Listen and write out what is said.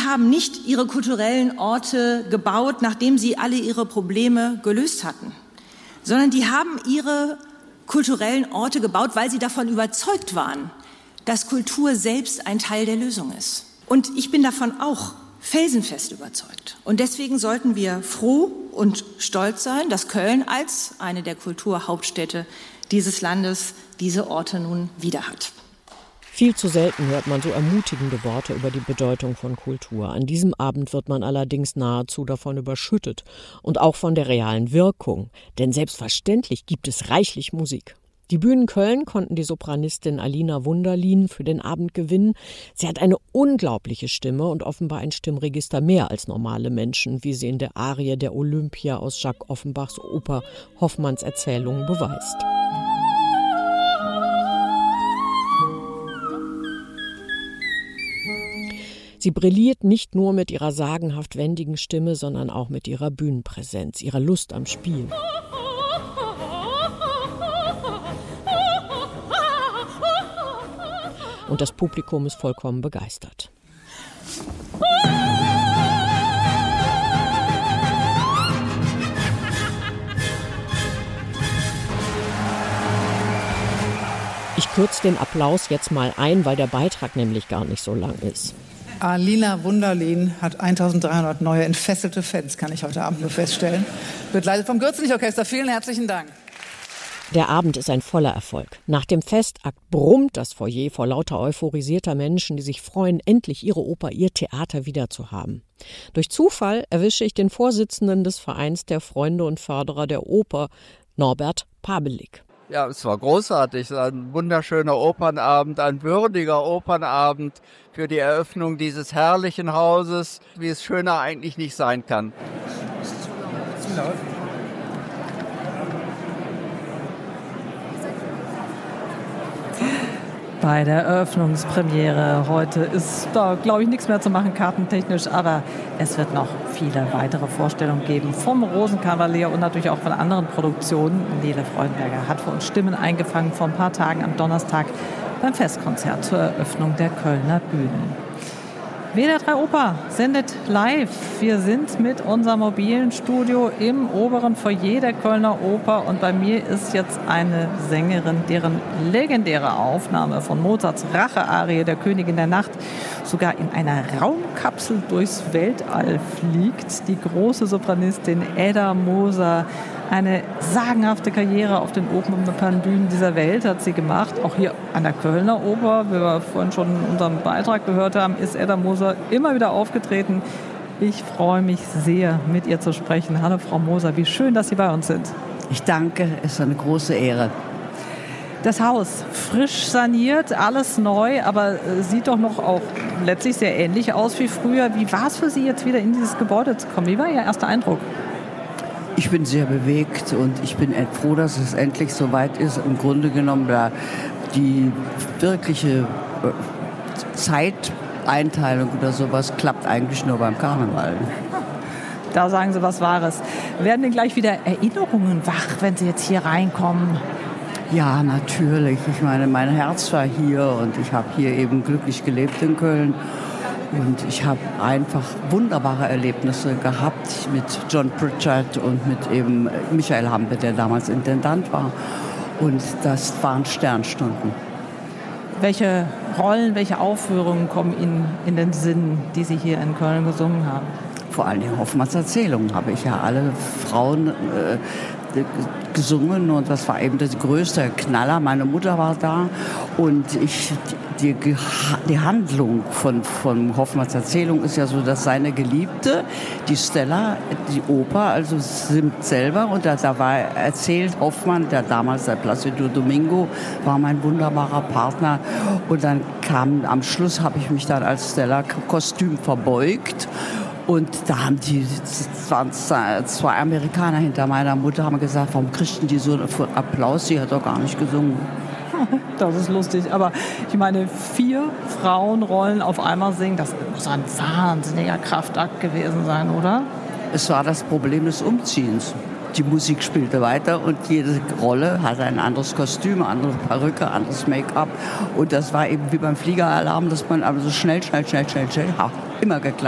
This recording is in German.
haben nicht ihre kulturellen Orte gebaut, nachdem sie alle ihre Probleme gelöst hatten, sondern die haben ihre kulturellen Orte gebaut, weil sie davon überzeugt waren, dass Kultur selbst ein Teil der Lösung ist. Und ich bin davon auch felsenfest überzeugt. Und deswegen sollten wir froh und stolz sein, dass Köln als eine der Kulturhauptstädte dieses Landes diese Orte nun wieder hat. Viel zu selten hört man so ermutigende Worte über die Bedeutung von Kultur. An diesem Abend wird man allerdings nahezu davon überschüttet und auch von der realen Wirkung. Denn selbstverständlich gibt es reichlich Musik. Die Bühnen Köln konnten die Sopranistin Alina Wunderlin für den Abend gewinnen. Sie hat eine unglaubliche Stimme und offenbar ein Stimmregister mehr als normale Menschen, wie sie in der Arie der Olympia aus Jacques Offenbachs Oper Hoffmanns Erzählungen beweist. Sie brilliert nicht nur mit ihrer sagenhaft wendigen Stimme, sondern auch mit ihrer Bühnenpräsenz, ihrer Lust am Spiel. Und das Publikum ist vollkommen begeistert. Ich kürze den Applaus jetzt mal ein, weil der Beitrag nämlich gar nicht so lang ist. Alina Wunderlin hat 1300 neue entfesselte Fans, kann ich heute Abend nur feststellen. Begleitet vom Gürzenich-Orchester. Vielen herzlichen Dank. Der Abend ist ein voller Erfolg. Nach dem Festakt brummt das Foyer vor lauter euphorisierter Menschen, die sich freuen, endlich ihre Oper, ihr Theater wiederzuhaben. Durch Zufall erwische ich den Vorsitzenden des Vereins der Freunde und Förderer der Oper, Norbert Pabelik. Ja, es war großartig. Ein wunderschöner Opernabend, ein würdiger Opernabend für die Eröffnung dieses herrlichen Hauses, wie es schöner eigentlich nicht sein kann. Zu laut. Bei der Eröffnungspremiere heute ist da, glaube ich, nichts mehr zu machen, kartentechnisch, aber es wird noch viele weitere Vorstellungen geben vom Rosenkavalier und natürlich auch von anderen Produktionen. Nele Freudenberger hat für uns Stimmen eingefangen vor ein paar Tagen am Donnerstag beim Festkonzert zur Eröffnung der Kölner Bühnen. WDR 3 Oper sendet live. Wir sind mit unserem mobilen Studio im oberen Foyer der Kölner Oper und bei mir ist jetzt eine Sängerin, deren legendäre Aufnahme von Mozarts Rache-Arie der Königin der Nacht sogar in einer Raumkapsel durchs Weltall fliegt. Die große Sopranistin Edda Moser. Eine sagenhafte Karriere auf den Opernbühnen dieser Welt hat sie gemacht. Auch hier an der Kölner Oper, wie wir vorhin schon in unserem Beitrag gehört haben, ist Edda Moser immer wieder aufgetreten. Ich freue mich sehr, mit ihr zu sprechen. Hallo Frau Moser, wie schön, dass Sie bei uns sind. Ich danke, es ist eine große Ehre. Das Haus frisch saniert, alles neu, aber sieht doch noch auch letztlich sehr ähnlich aus wie früher. Wie war es für Sie, jetzt wieder in dieses Gebäude zu kommen? Wie war Ihr erster Eindruck? Ich bin sehr bewegt und ich bin froh, dass es endlich so weit ist. Im Grunde genommen, da die wirkliche Zeiteinteilung oder sowas klappt eigentlich nur beim Karneval. Da sagen Sie was Wahres. Werden denn gleich wieder Erinnerungen wach, wenn Sie jetzt hier reinkommen? Ja, natürlich. Ich meine, mein Herz war hier und ich habe hier eben glücklich gelebt in Köln. Und ich habe einfach wunderbare Erlebnisse gehabt mit John Pritchard und mit eben Michael Hampe, der damals Intendant war. Und das waren Sternstunden. Welche Rollen, welche Aufführungen kommen Ihnen in den Sinn, die Sie hier in Köln gesungen haben? Vor allen Dingen Hoffmanns Erzählungen habe ich ja alle Frauen gesungen und das war eben der größte Knaller. Meine Mutter war da und die Handlung von Hoffmanns Erzählung ist ja so, dass seine Geliebte, die Stella, die Oper, also singt selber und da war erzählt Hoffmann, der damals der Placido Domingo war mein wunderbarer Partner und dann kam am Schluss, habe ich mich dann als Stella Kostüm verbeugt. Und da haben zwei Amerikaner hinter meiner Mutter haben gesagt, warum kriegten die so einen Applaus? Sie hat doch gar nicht gesungen. Das ist lustig, aber ich meine, 4 Frauenrollen auf einmal singen, das muss ein wahnsinniger Kraftakt gewesen sein, oder? Es war das Problem des Umziehens. Die Musik spielte weiter und jede Rolle hatte ein anderes Kostüm, andere Perücke, anderes Make-up. Und das war eben wie beim Fliegeralarm, dass man aber so schnell, immer geklappt.